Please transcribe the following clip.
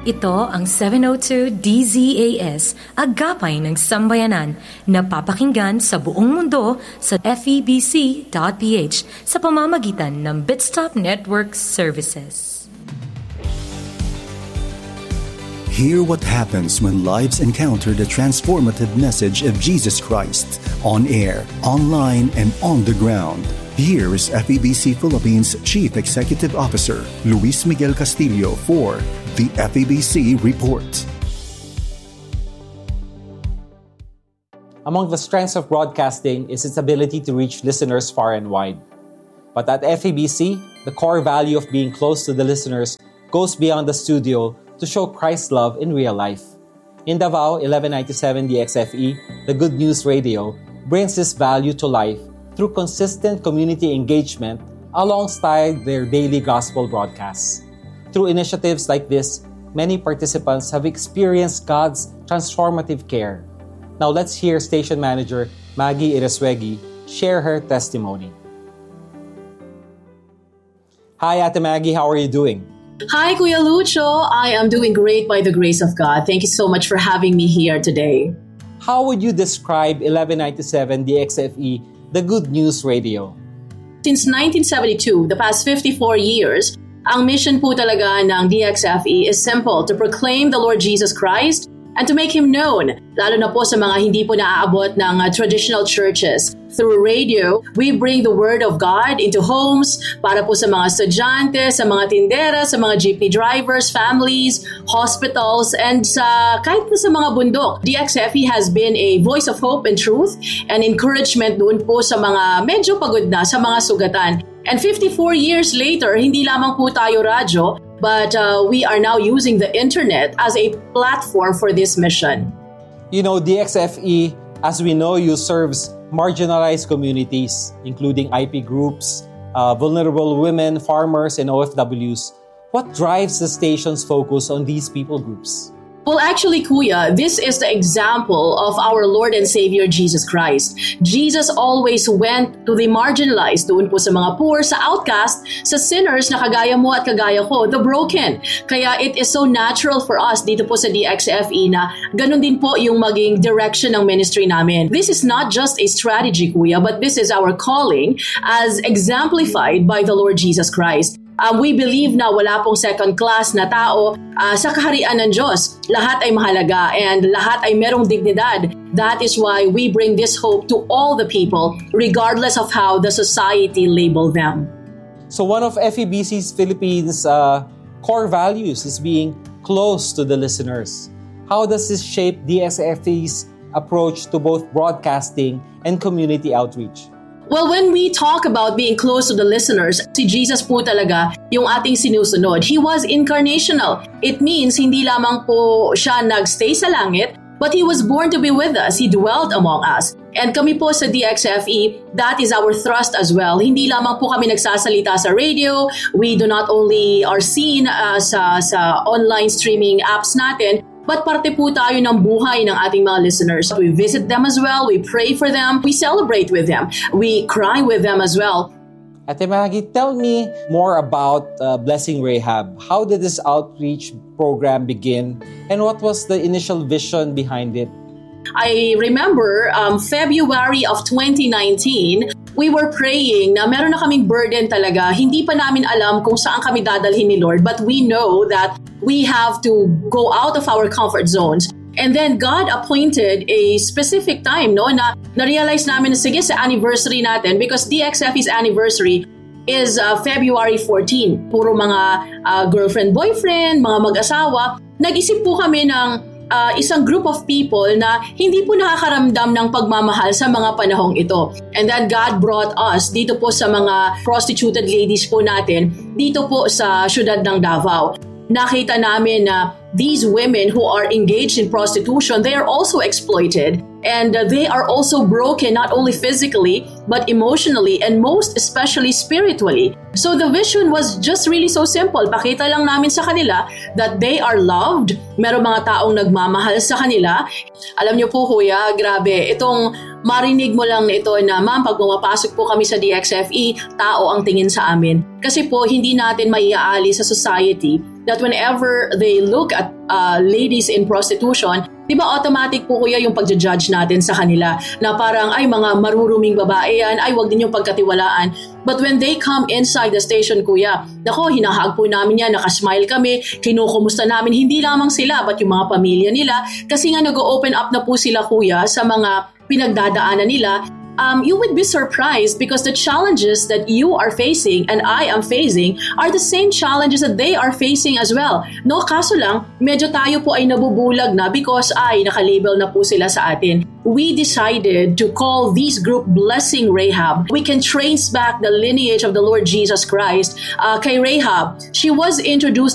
Ito ang 702 DZAS, Agapay ng Sambayanan, na papakinggan sa buong mundo sa febc.ph sa pamamagitan ng Bitstop Network Services. Hear what happens when lives encounter the transformative message of Jesus Christ on air, online, and on the ground. Here is FEBC Philippines Chief Executive Officer Luis Miguel Castillo for the FEBC Report. Among the strengths of broadcasting is its ability to reach listeners far and wide. But at FEBC, the core value of being close to the listeners goes beyond the studio to show Christ's love in real life. In Davao, 1197 DXFE, the Good News Radio, brings this value to life through consistent community engagement alongside their daily gospel broadcasts. Through initiatives like this, many participants have experienced God's transformative care. Now let's hear station manager Maggie Iriswegi share her testimony. Hi, Ate Maggie, how are you doing? Hi, Kuya Lucho. I am doing great by the grace of God. Thank you so much for having me here today. How would you describe 1197 DXFE, the Good News Radio? Since 1972, the past 54 years, ang mission po talaga ng DXFE is simple: to proclaim the Lord Jesus Christ and to make Him known, lalo na po sa mga hindi po naaabot ng traditional churches. Through radio, we bring the Word of God into homes para po sa mga estudyante, sa mga tindera, sa mga jeepney drivers, families, hospitals, and kahit po sa mga bundok. DXFE has been a voice of hope and truth and encouragement doon po sa mga medyo pagod na, sa mga sugatan. And 54 years later, hindi lamang po tayo radyo, but we are now using the internet as a platform for this mission. You know, DXFE, as we know, you serves marginalized communities, including IP groups, vulnerable women, farmers, and OFWs. What drives the station's focus on these people groups? Well, actually, Kuya, this is the example of our Lord and Savior, Jesus Christ. Jesus always went to the marginalized, doon po sa mga poor, sa outcast, sa sinners na kagaya mo at kagaya ko, the broken. Kaya it is so natural for us dito po sa DXFE na ganun din po yung maging direction ng ministry namin. This is not just a strategy, Kuya, but this is our calling as exemplified by the Lord Jesus Christ. We believe na wala pong second class na tao sa kaharian ng Diyos. Lahat ay mahalaga and lahat ay merong dignidad. That is why we bring this hope to all the people, regardless of how the society label them. So one of FEBC's Philippines' core values is being close to the listeners. How does this shape DXFE's approach to both broadcasting and community outreach? Well, when we talk about being close to the listeners, si Jesus po talaga yung ating sinusunod. He was incarnational. It means hindi lamang po siya nagstay sa langit, but He was born to be with us. He dwelt among us. And kami po sa DXFE, that is our thrust as well. Hindi lamang po kami nagsasalita sa radio. We do not only are seen sa online streaming apps natin, but parte po tayo ng buhay ng ating mga listeners. We visit them as well. We pray for them. We celebrate with them. We cry with them as well. Ate Maggie, tell me more about Blessing Rahab. How did this outreach program begin? And what was the initial vision behind it? I remember February of 2019, we were praying na meron na kaming burden talaga. Hindi pa namin alam kung saan kami dadalhin ni Lord, but we know that we have to go out of our comfort zones. And then God appointed a specific time, no, na na-realize namin na sige sa anniversary natin, because DXFE's anniversary is February 14. Puro mga girlfriend-boyfriend, mga mag-asawa. Nag-isip po kami ng isang group of people na hindi po nakakaramdam ng pagmamahal sa mga panahong ito. And then God brought us dito po sa mga prostituted ladies po natin, dito po sa syudad ng Davao. Nakita namin na these women who are engaged in prostitution, they are also exploited. And they are also broken, not only physically, but emotionally, and most especially spiritually. So the vision was just really so simple. Pakita lang namin sa kanila that they are loved. Meron mga taong nagmamahal sa kanila. Alam niyo po, Kuya, grabe, itong marinig mo lang ito na, ma'am, pag pumapasok po kami sa DXFE, tao ang tingin sa amin. Kasi po, hindi natin maiaali sa society that whenever they look at ladies in prostitution, di ba automatic po kuya yung pagja-judge natin sa kanila na parang ay mga maruruming babae yan, ay wag din yung pagkatiwalaan. But when they come inside the station kuya, nako, hinahag po namin yan, nakasmile kami, kinukumusta namin, hindi lamang sila but yung mga pamilya nila kasi nga nag-open up na po sila kuya sa mga pinagdadaanan nila. You would be surprised because the challenges that you are facing and I am facing are the same challenges that they are facing as well. No, kaso lang, medyo tayo po ay nabubulag na because nakalabel na po sila sa atin. We decided to call this group Blessing Rahab. We can trace back the lineage of the Lord Jesus Christ. Kay Rahab, she was introduced